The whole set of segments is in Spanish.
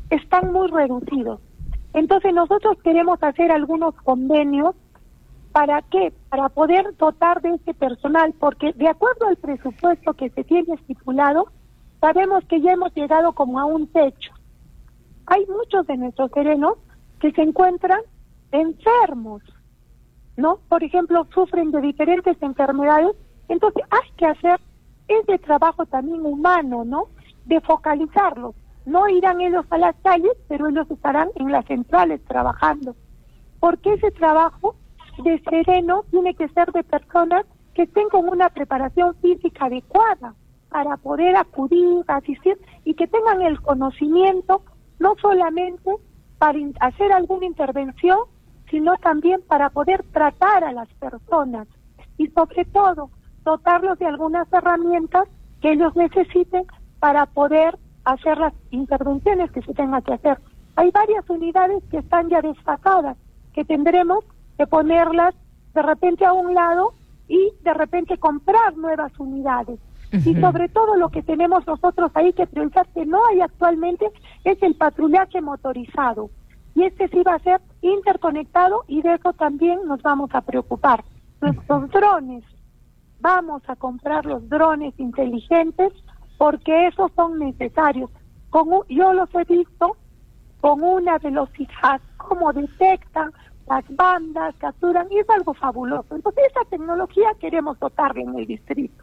están muy reducidos. Entonces nosotros queremos hacer algunos convenios. ¿Para qué? Para poder dotar de este personal, porque de acuerdo al presupuesto que se tiene estipulado, sabemos que ya hemos llegado como a un techo. Hay muchos de nuestros serenos que se encuentran enfermos, ¿no? Por ejemplo, sufren de diferentes enfermedades, entonces hay que hacer ese trabajo también humano, ¿no? De focalizarlos. No irán ellos a las calles, pero ellos estarán en las centrales trabajando. Porque ese trabajo de sereno tiene que ser de personas que estén con una preparación física adecuada para poder acudir, asistir y que tengan el conocimiento no solamente para hacer alguna intervención, sino también para poder tratar a las personas y sobre todo dotarlos de algunas herramientas que ellos necesiten para poder hacer las intervenciones que se tengan que hacer. Hay varias unidades que están ya desfasadas, que tendremos que ponerlas de repente a un lado y de repente comprar nuevas unidades. Y sobre todo lo que tenemos nosotros ahí que priorizar, que no hay actualmente, es el patrullaje motorizado. Y este sí va a ser interconectado y de eso también nos vamos a preocupar. Nuestros drones, vamos a comprar los drones inteligentes porque esos son necesarios. Yo los he visto con una velocidad, como detectan las bandas, capturan, y es algo fabuloso. Entonces esa tecnología queremos dotarle en el distrito.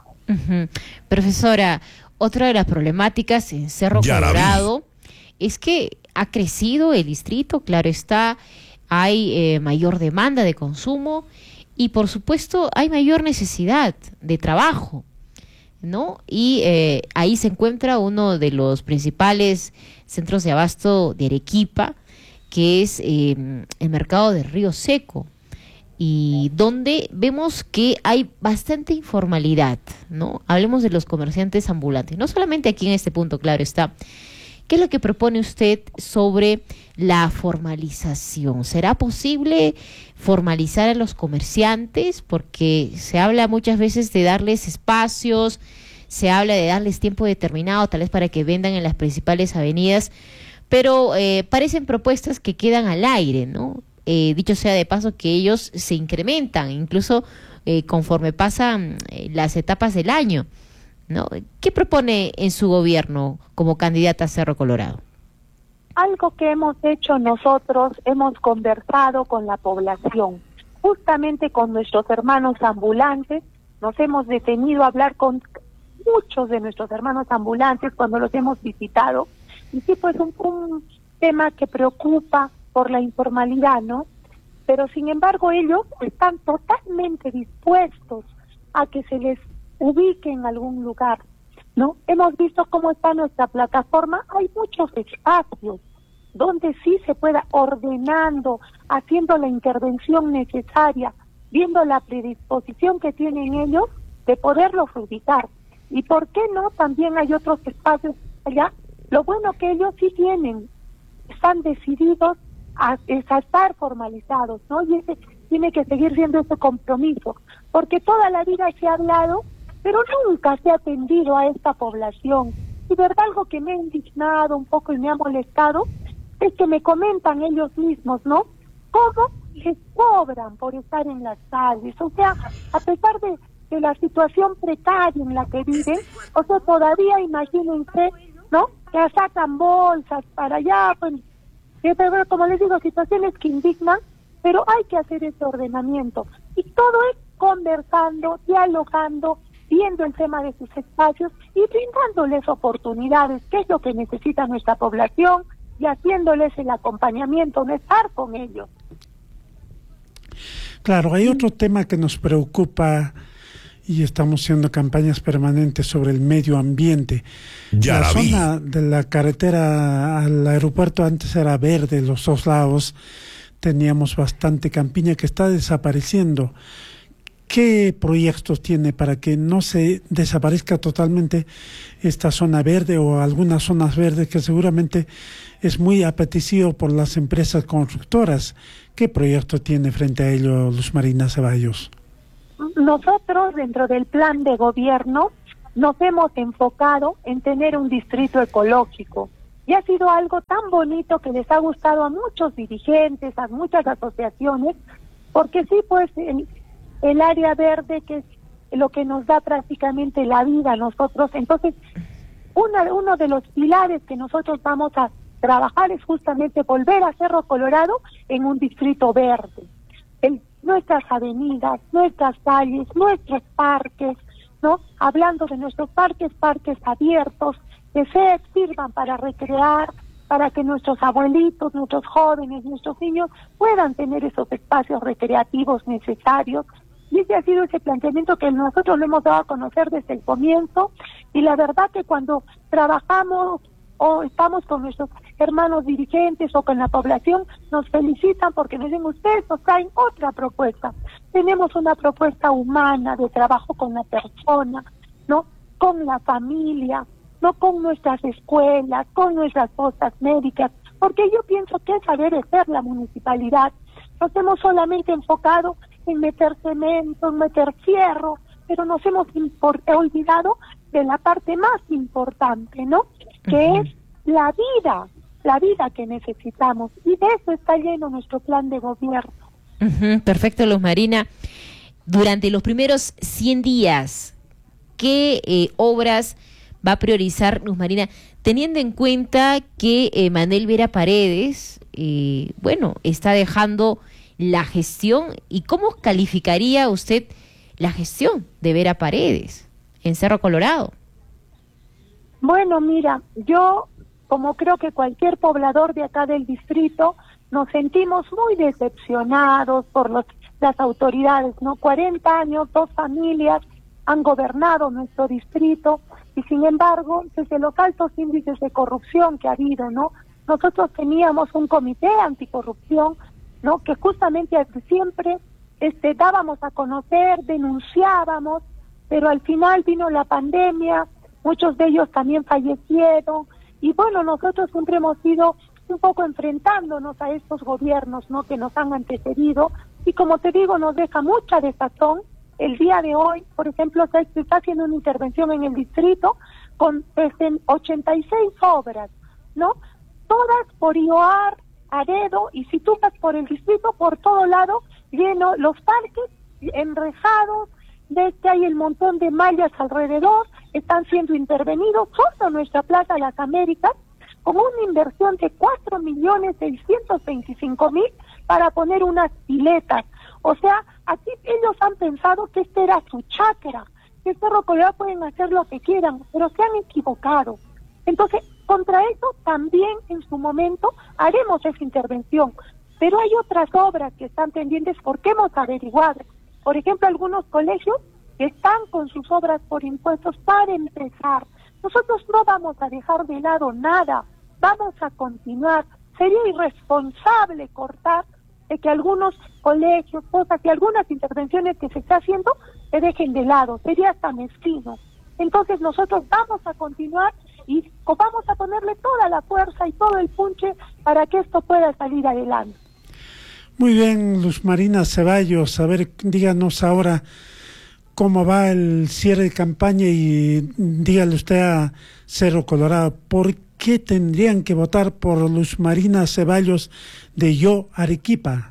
Profesora, otra de las problemáticas en Cerro Colorado es que ha crecido el distrito, claro está, hay mayor demanda de consumo y por supuesto hay mayor necesidad de trabajo, ¿no? Y ahí se encuentra uno de los principales centros de abasto de Arequipa, que es el mercado de Río Seco, y donde vemos que hay bastante informalidad, ¿no? Hablemos de los comerciantes ambulantes, no solamente aquí en este punto, claro está. ¿Qué es lo que propone usted sobre la formalización? ¿Será posible formalizar a los comerciantes? Porque se habla muchas veces de darles espacios, se habla de darles tiempo determinado, tal vez para que vendan en las principales avenidas, pero parecen propuestas que quedan al aire, ¿no? Dicho sea de paso que ellos se incrementan, incluso conforme pasan las etapas del año, ¿no? ¿Qué propone en su gobierno como candidata a Cerro Colorado? Algo que hemos hecho nosotros, hemos conversado con la población, justamente con nuestros hermanos ambulantes, nos hemos detenido a hablar con muchos de nuestros hermanos ambulantes cuando los hemos visitado, y sí, pues un tema que preocupa por la informalidad, ¿no? Pero sin embargo ellos están totalmente dispuestos a que se les ubique en algún lugar, ¿no? Hemos visto cómo está nuestra plataforma, hay muchos espacios donde sí se pueda ordenando, haciendo la intervención necesaria, viendo la predisposición que tienen ellos de poderlos ubicar. ¿Y por qué no? También hay otros espacios allá. Lo bueno que ellos sí están decididos a estar formalizados, ¿no? Y ese tiene que seguir siendo ese compromiso, porque toda la vida se ha hablado, pero nunca se ha atendido a esta población. Y verdad, algo que me ha indignado un poco y me ha molestado es que me comentan ellos mismos, ¿no? ¿Cómo les cobran por estar en las calles? O sea, a pesar de la situación precaria en la que viven, o sea, todavía imagínense, ¿no? Que sacan bolsas para allá, pues, como les digo, situaciones que indignan, pero hay que hacer ese ordenamiento. Y todo es conversando, dialogando, viendo el tema de sus espacios y brindándoles oportunidades, que es lo que necesita nuestra población, y haciéndoles el acompañamiento, no estar con ellos. Claro, hay otro tema que nos preocupa y estamos haciendo campañas permanentes sobre el medio ambiente. La zona de la carretera al aeropuerto antes era verde, los dos lados teníamos bastante campiña que está desapareciendo. ¿Qué proyectos tiene para que no se desaparezca totalmente esta zona verde o algunas zonas verdes que seguramente es muy apetecido por las empresas constructoras? ¿Qué proyecto tiene frente a ello Luz Marina Ceballos? Nosotros, dentro del plan de gobierno, nos hemos enfocado en tener un distrito ecológico. Y ha sido algo tan bonito que les ha gustado a muchos dirigentes, a muchas asociaciones, porque sí, pues el área verde, que es lo que nos da prácticamente la vida a nosotros. Entonces, uno de los pilares que nosotros vamos a trabajar es justamente volver a Cerro Colorado en un distrito verde. Nuestras avenidas, nuestras calles, nuestros parques, ¿no? Hablando de nuestros parques abiertos, que sirvan para recrear, para que nuestros abuelitos, nuestros jóvenes, nuestros niños puedan tener esos espacios recreativos necesarios. Y ese ha sido ese planteamiento que nosotros lo hemos dado a conocer desde el comienzo, y la verdad que cuando trabajamos o estamos con nuestros hermanos dirigentes o con la población, nos felicitan porque nos dicen: ustedes nos traen otra propuesta. Tenemos una propuesta humana de trabajo con la persona, ¿no? Con la familia, no con nuestras escuelas, con nuestras postas médicas, porque yo pienso que esa debe ser la municipalidad. Nos hemos solamente enfocado en meter cemento, en meter fierro, pero nos hemos olvidado de la parte más importante, ¿no? Que es la vida que necesitamos, y de eso está lleno nuestro plan de gobierno. Perfecto, Luz Marina. Durante los primeros 100 días, ¿qué obras va a priorizar Luz Marina, teniendo en cuenta que Manuel Vera Paredes, está dejando la gestión? ¿Y cómo calificaría usted la gestión de Vera Paredes en Cerro Colorado? Bueno, mira, yo, como creo que cualquier poblador de acá del distrito, nos sentimos muy decepcionados por las autoridades, ¿no? 40 años, 2 familias han gobernado nuestro distrito, y sin embargo, desde los altos índices de corrupción que ha habido, ¿no? Nosotros teníamos un comité anticorrupción, ¿no? Que justamente siempre dábamos a conocer, denunciábamos, pero al final vino la pandemia, muchos de ellos también fallecieron, y bueno, nosotros siempre hemos ido un poco enfrentándonos a estos gobiernos, ¿no? Que nos han antecedido, y como te digo, nos deja mucha desazón. El día de hoy, por ejemplo, se está haciendo una intervención en el distrito con 86 obras, ¿no? Todas por IOAR, a dedo, y si tú vas por el distrito, por todo lado, lleno, los parques enrejados, ves que hay el montón de mallas alrededor, están siendo intervenidos, solo nuestra Plaza Las Américas, con una inversión de 4.625.000 para poner unas piletas. O sea, aquí ellos han pensado que este era su chacra, que Cerro Colorado pueden hacer lo que quieran, pero se han equivocado. Entonces, contra eso también en su momento haremos esa intervención. Pero hay otras obras que están pendientes porque hemos averiguado. Por ejemplo, algunos colegios que están con sus obras por impuestos para empezar. Nosotros no vamos a dejar de lado nada, vamos a continuar. Sería irresponsable cortar de que algunos colegios, cosas y algunas intervenciones que se está haciendo se dejen de lado, sería hasta mezquino. Entonces nosotros vamos a continuar y vamos a ponerle toda la fuerza y todo el punche para que esto pueda salir adelante. Muy bien, Luz Marina Ceballos, a ver, díganos ahora cómo va el cierre de campaña, y dígale usted a Cerro Colorado, ¿por qué tendrían que votar por Luz Marina Ceballos de Yo Arequipa?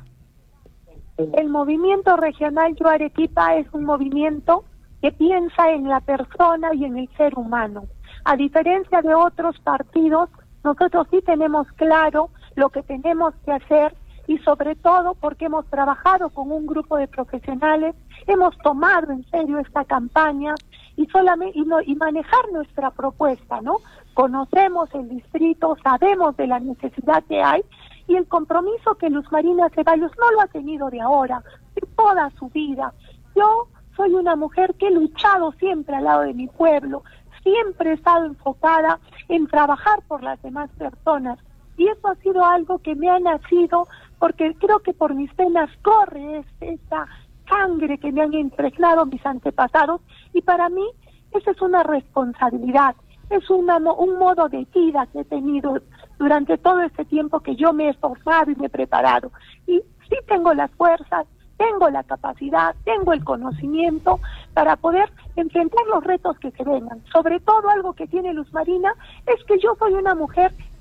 El movimiento regional Yo Arequipa es un movimiento que piensa en la persona y en el ser humano. A diferencia de otros partidos, nosotros sí tenemos claro lo que tenemos que hacer, y sobre todo porque hemos trabajado con un grupo de profesionales, hemos tomado en serio esta campaña y manejar nuestra propuesta, ¿no? Conocemos el distrito, sabemos de la necesidad que hay, y el compromiso que Luz Marina Ceballos no lo ha tenido de ahora, de toda su vida. Yo soy una mujer que he luchado siempre al lado de mi pueblo, siempre he estado enfocada en trabajar por las demás personas, y eso ha sido algo que me ha nacido porque creo que por mis venas corre esa sangre que me han impregnado mis antepasados, y para mí esa es una responsabilidad, es un modo de vida que he tenido durante todo este tiempo que yo me he esforzado y me he preparado, y sí tengo las fuerzas, tengo la capacidad, tengo el conocimiento para poder enfrentar los retos que se vengan. Sobre todo algo que tiene Luz Marina es que yo soy una mujer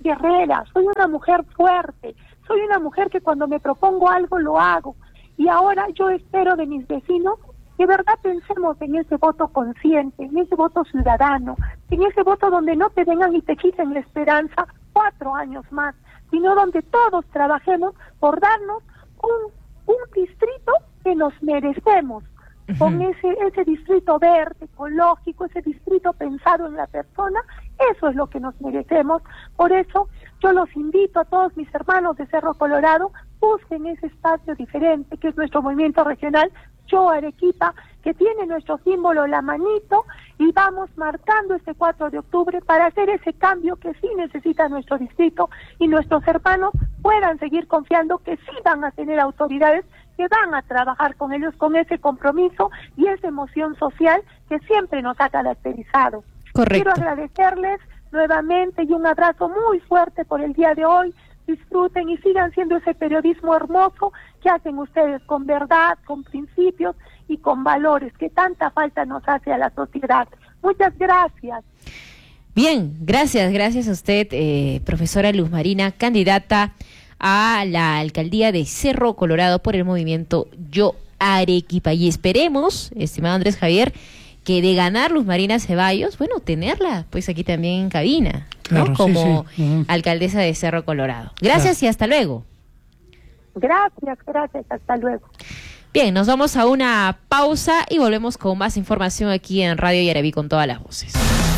guerrera, soy una mujer fuerte, soy una mujer que cuando me propongo algo lo hago. Y ahora yo espero de mis vecinos que de verdad pensemos en ese voto consciente, en ese voto ciudadano, en ese voto donde no te vengan y te quiten la esperanza 4 años más, sino donde todos trabajemos por darnos un distrito que nos merecemos, con ese distrito verde, ecológico, ese distrito pensado en la persona. Eso es lo que nos merecemos. Por eso yo los invito a todos mis hermanos de Cerro Colorado, busquen ese espacio diferente que es nuestro movimiento regional Yo Arequipa, que tiene nuestro símbolo, la manito, y vamos marcando este 4 de octubre para hacer ese cambio que sí necesita nuestro distrito, y nuestros hermanos puedan seguir confiando que sí van a tener autoridades que van a trabajar con ellos con ese compromiso y esa emoción social que siempre nos ha caracterizado. Correcto. Quiero agradecerles nuevamente y un abrazo muy fuerte por el día de hoy. Disfruten y sigan siendo ese periodismo hermoso que hacen ustedes con verdad, con principios y con valores que tanta falta nos hace a la sociedad. Muchas gracias. Bien, gracias a usted, profesora Luz Marina, candidata a la alcaldía de Cerro Colorado por el movimiento Yo Arequipa. Y esperemos, estimado Andrés Javier, que de ganar Luz Marina Ceballos, bueno, tenerla pues aquí también en cabina, claro, ¿no? Como sí. Alcaldesa de Cerro Colorado. Gracias y hasta luego. Gracias, hasta luego. Bien, nos vamos a una pausa y volvemos con más información aquí en Radio Yaraví con todas las voces.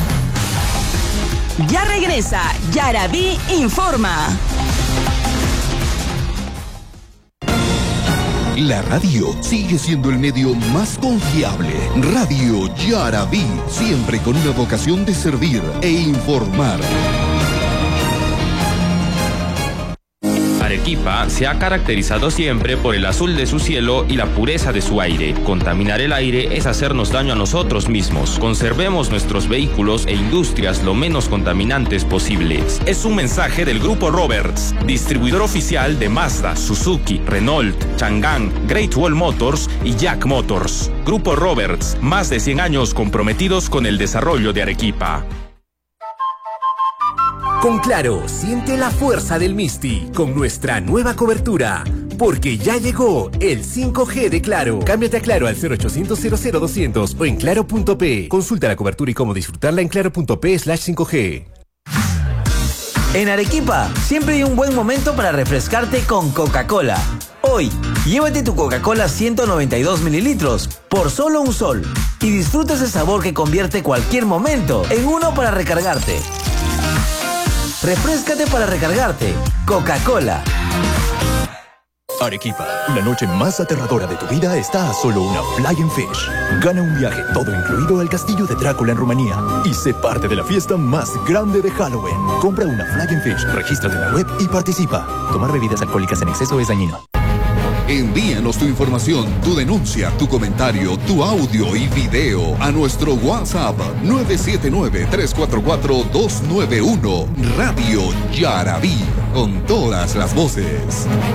Ya regresa Yaraví Informa. La radio sigue siendo el medio más confiable. Radio Yaraví, siempre con una vocación de servir e informar. Arequipa se ha caracterizado siempre por el azul de su cielo y la pureza de su aire. Contaminar el aire es hacernos daño a nosotros mismos. Conservemos nuestros vehículos e industrias lo menos contaminantes posibles. Es un mensaje del Grupo Roberts, distribuidor oficial de Mazda, Suzuki, Renault, Chang'an, Great Wall Motors y Jack Motors. Grupo Roberts, más de 100 años comprometidos con el desarrollo de Arequipa. Con Claro, siente la fuerza del Misti con nuestra nueva cobertura. Porque ya llegó el 5G de Claro. Cámbiate a Claro al 0800 00200 o en claro.p. Consulta la cobertura y cómo disfrutarla en claro.p/5G. En Arequipa, siempre hay un buen momento para refrescarte con Coca-Cola. Hoy, llévate tu Coca-Cola 192 mililitros por solo $1 y disfruta ese sabor que convierte cualquier momento en uno para recargarte. Refréscate para recargarte. Coca-Cola. Arequipa, la noche más aterradora de tu vida está a solo una Flying Fish. Gana un viaje todo incluido al castillo de Drácula en Rumanía y sé parte de la fiesta más grande de Halloween. Compra una Flying Fish, regístrate en la web y participa. Tomar bebidas alcohólicas en exceso es dañino. Envíanos tu información, tu denuncia, tu comentario, tu audio y video a nuestro WhatsApp 979-344-291. Radio Yaraví, con todas las voces.